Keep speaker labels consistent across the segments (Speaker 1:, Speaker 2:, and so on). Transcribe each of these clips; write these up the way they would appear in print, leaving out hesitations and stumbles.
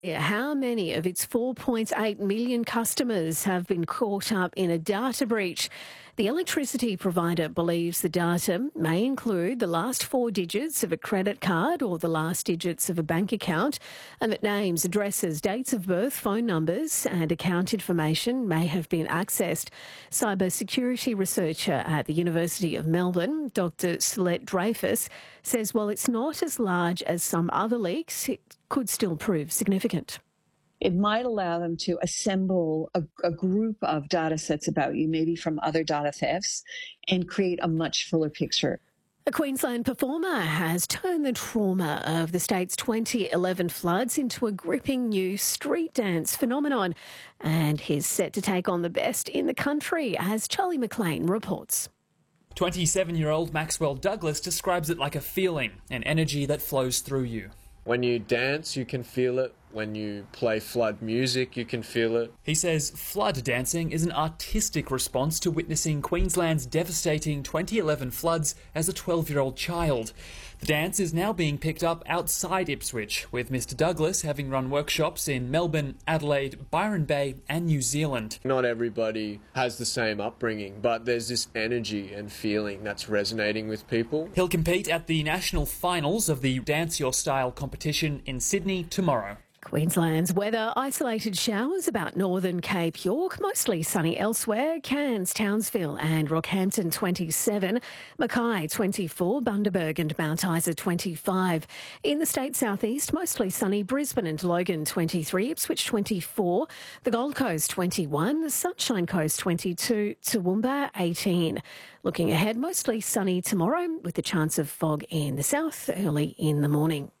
Speaker 1: Yeah, how many of its 4.8 million customers have been caught up in a data breach? The electricity provider believes the data may include the last four digits of a credit card or the last digits of a bank account, and that names, addresses, dates of birth, phone numbers and account information may have been accessed. Cybersecurity researcher at the University of Melbourne, Dr. Celeste Dreyfus, says while it's not as large as some other leaks, it could still prove significant.
Speaker 2: It might allow them to assemble a group of data sets about you, maybe from other data thefts, and create a much fuller picture.
Speaker 1: A Queensland performer has turned the trauma of the state's 2011 floods into a gripping new street dance phenomenon, and he's set to take on the best in the country, as Charlie McLean reports.
Speaker 3: 27-year-old Maxwell Douglas describes it like a feeling, an energy that flows through you.
Speaker 4: When you dance, you can feel it. When you play flood music, you can feel it.
Speaker 3: He says flood dancing is an artistic response to witnessing Queensland's devastating 2011 floods as a 12-year-old child. The dance is now being picked up outside Ipswich, with Mr Douglas having run workshops in Melbourne, Adelaide, Byron Bay and New Zealand.
Speaker 4: Not everybody has the same upbringing, but there's this energy and feeling that's resonating with people.
Speaker 3: He'll compete at the national finals of the Dance Your Style competition in Sydney tomorrow.
Speaker 1: Queensland's weather, isolated showers about northern Cape York, mostly sunny elsewhere. Cairns, Townsville and Rockhampton 27, Mackay 24, Bundaberg and Mount Isa 25. In the state southeast, mostly sunny, Brisbane and Logan 23, Ipswich 24, the Gold Coast 21, the Sunshine Coast 22, Toowoomba 18. Looking ahead, mostly sunny tomorrow with the chance of fog in the south early in the morning.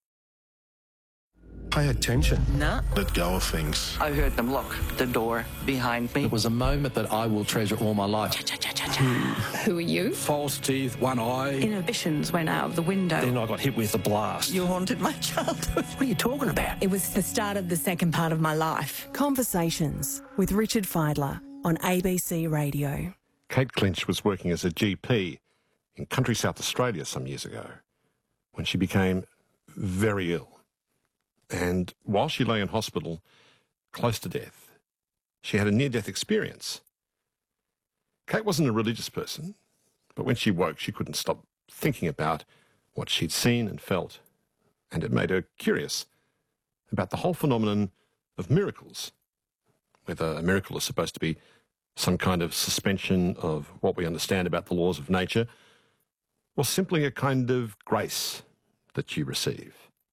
Speaker 5: Pay attention.
Speaker 6: No.
Speaker 5: Let go of things.
Speaker 6: I heard them lock the door behind me.
Speaker 7: It was a moment that I will treasure all my life.
Speaker 8: Who are you?
Speaker 5: False teeth, one eye.
Speaker 8: Inhibitions went out of the window.
Speaker 5: Then I got hit with a blast.
Speaker 6: You haunted my childhood.
Speaker 5: What are you talking about?
Speaker 8: It was the start of the second part of my life.
Speaker 9: Conversations with Richard Feidler on ABC Radio.
Speaker 10: Kate Clinch was working as a GP in country South Australia some years ago when she became very ill. And while she lay in hospital, close to death, she had a near-death experience. Kate wasn't a religious person, but when she woke, she couldn't stop thinking about what she'd seen and felt, and it made her curious about the whole phenomenon of miracles, whether a miracle is supposed to be some kind of suspension of what we understand about the laws of nature, or simply a kind of grace that you receive.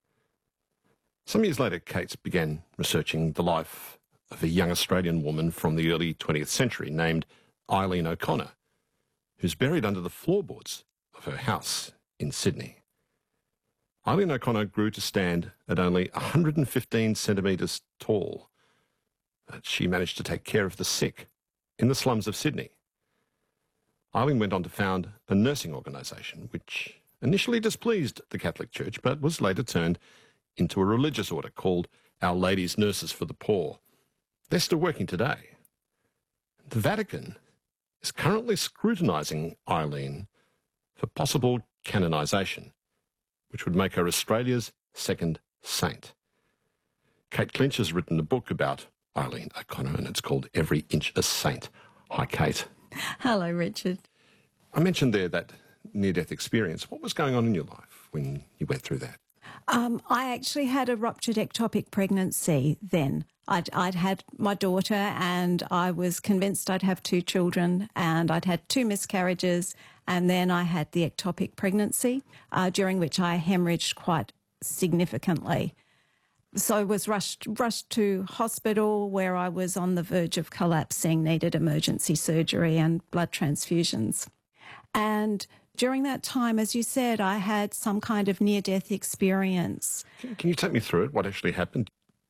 Speaker 10: Some years later, Kate began researching the life of a young Australian woman from the early 20th century named Eileen O'Connor, who's buried under the floorboards of her house in Sydney. Eileen O'Connor grew to stand at only 115 centimetres tall, but she managed to take care of the sick in the slums of Sydney. Eileen went on to found a nursing organisation, which initially displeased the Catholic Church, but was later turned into a religious order called Our Lady's Nurses for the Poor. They're still working today. The Vatican is currently scrutinising Eileen for possible canonisation, which would make her Australia's second saint. Kate Clinch has written a book about Eileen O'Connor, and it's called Every Inch a Saint. Hi, Kate.
Speaker 11: Hello, Richard.
Speaker 10: I mentioned there that near-death experience. What was going on in your life when you went through that?
Speaker 11: I actually had a ruptured ectopic pregnancy then. I'd had my daughter and I was convinced I'd have two children, and I'd had two miscarriages, and then I had the ectopic pregnancy, during which I hemorrhaged quite significantly. So I was rushed to hospital where I was on the verge of collapsing, needed emergency surgery and blood transfusions. And during that time, as you said, I had some kind of near-death experience.
Speaker 10: Can you take me through it? What actually happened?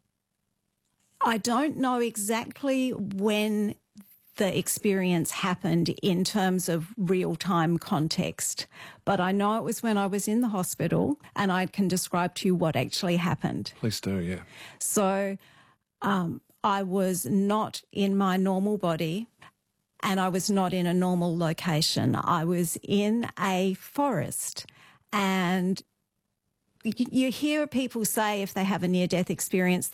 Speaker 11: I don't know exactly when the experience happened in terms of real-time context, but I know it was when I was in the hospital, and I can describe to you what actually happened.
Speaker 10: Please do, yeah.
Speaker 11: So I was not in my normal body, and I was not in a normal location. I was in a forest, and you hear people say if they have a near-death experience,